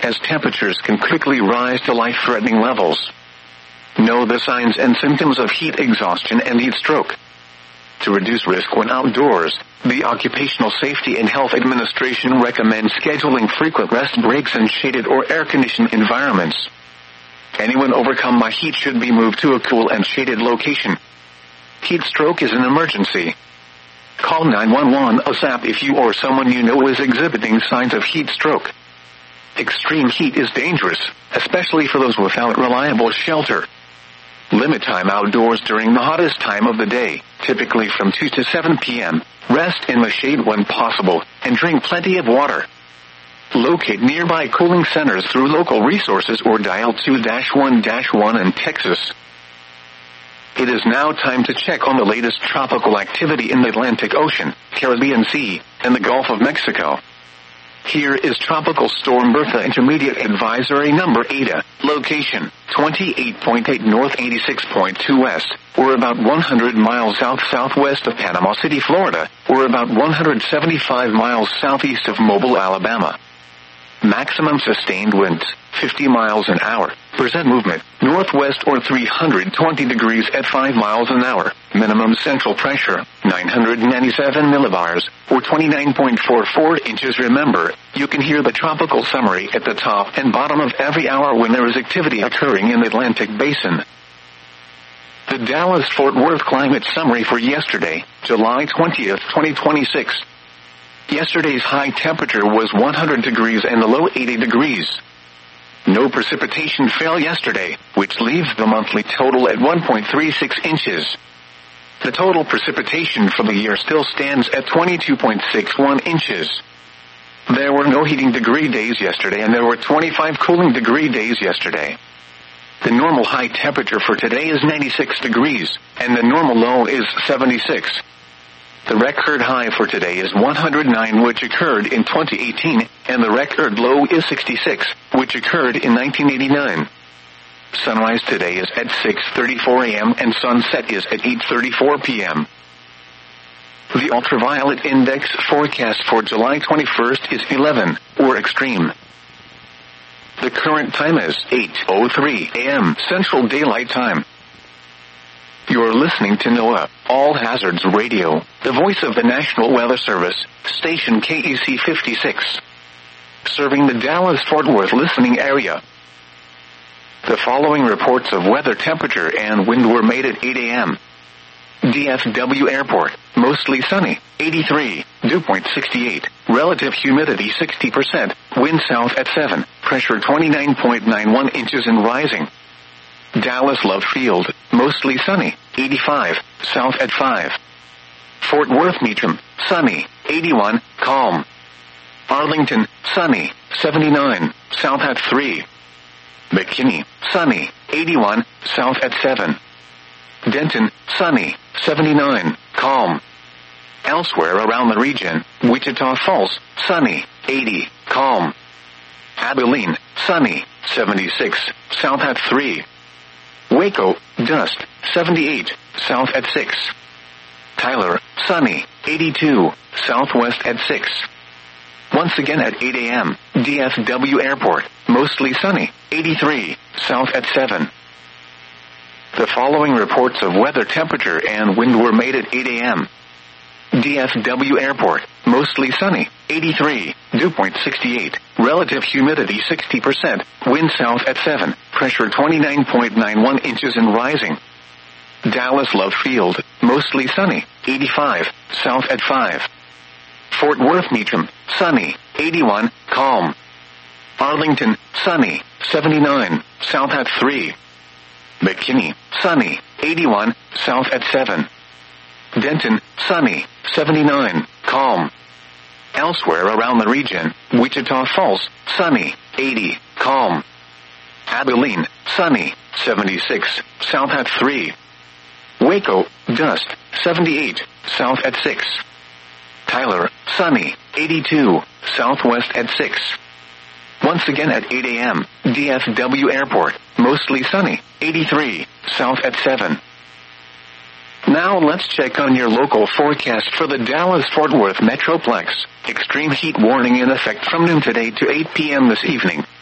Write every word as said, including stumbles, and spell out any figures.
as temperatures can quickly rise to life-threatening levels. Know the signs and symptoms of heat exhaustion and heat stroke. To reduce risk when outdoors, the Occupational Safety and Health Administration recommends scheduling frequent rest breaks in shaded or air-conditioned environments. Anyone overcome by heat should be moved to a cool and shaded location. Heat stroke is an emergency. Call nine one one ASAP if you or someone you know is exhibiting signs of heat stroke. Extreme heat is dangerous, especially for those without reliable shelter. Limit time outdoors during the hottest time of the day, typically from two to seven p.m. Rest in the shade when possible, and drink plenty of water. Locate nearby cooling centers through local resources or dial two one one in Texas. It is now time to check on the latest tropical activity in the Atlantic Ocean, Caribbean Sea, and the Gulf of Mexico. Here is Tropical Storm Bertha Intermediate Advisory Number Eta, location, twenty-eight point eight north, eighty-six point two west, or about one hundred miles south-southwest of Panama City, Florida, or about one hundred seventy-five miles southeast of Mobile, Alabama. Maximum sustained winds, fifty miles an hour. Percent movement, northwest or three hundred twenty degrees at five miles an hour. Minimum central pressure, nine hundred ninety-seven millibars, or twenty-nine point four four inches. Remember, you can hear the tropical summary at the top and bottom of every hour when there is activity occurring in the Atlantic Basin. The Dallas-Fort Worth Climate Summary for yesterday, July twentieth, twenty twenty-six. Yesterday's high temperature was one hundred degrees and the low eighty degrees. No precipitation fell yesterday, which leaves the monthly total at one point three six inches. The total precipitation for the year still stands at twenty-two point six one inches. There were no heating degree days yesterday and there were twenty-five cooling degree days yesterday. The normal high temperature for today is ninety-six degrees, and the normal low is seventy-six. The record high for today is one hundred nine, which occurred in twenty eighteen, and the record low is sixty-six, which occurred in nineteen eighty-nine. Sunrise today is at six thirty-four a.m. and sunset is at eight thirty-four p.m. The ultraviolet index forecast for July twenty-first is eleven, or extreme. The current time is eight oh three a.m. Central Daylight Time. You're listening to NOAA, All Hazards Radio, the voice of the National Weather Service, station K E C fifty-six. Serving the Dallas-Fort Worth listening area. The following reports of weather, temperature, and wind were made at eight a.m. D F W Airport, mostly sunny, eighty-three, dew point sixty-eight, relative humidity sixty percent, wind south at seven, pressure twenty-nine point nine one inches and rising. Dallas Love Field, mostly sunny, eighty-five, south at five. Fort Worth Meacham, sunny, eighty-one, calm. Arlington, sunny, seventy-nine, south at three. McKinney, sunny, eighty-one, south at seven. Denton, sunny, seventy-nine, calm. Elsewhere around the region, Wichita Falls, sunny, eighty, calm. Abilene, sunny, seventy-six, south at three. Waco, dust, seventy-eight, south at six. Tyler, sunny, eighty-two, southwest at six. Once again at eight a.m., D F W Airport, mostly sunny, eighty-three, south at seven. The following reports of weather, temperature, and wind were made at eight a.m. D F W Airport, mostly sunny, eighty-three, dew point sixty-eight, relative humidity sixty percent, wind south at seven, pressure twenty-nine point nine one inches and rising. Dallas Love Field, mostly sunny, eighty-five, south at five. Fort Worth Meacham, sunny, eighty-one, calm. Arlington, sunny, seventy-nine, south at three. McKinney, sunny, eighty-one, south at seven. Denton, sunny, seventy-nine, calm. Elsewhere around the region, Wichita Falls, sunny, eighty, calm. Abilene, sunny, seventy-six, south at three. Waco, dust, seventy-eight, south at six. Tyler, sunny, eighty-two, southwest at six. Once again at eight a.m., D F W Airport, mostly sunny, eighty-three, south at seven. Now let's check on your local forecast for the Dallas-Fort Worth Metroplex. Extreme heat warning in effect from noon today to eight p.m. this evening.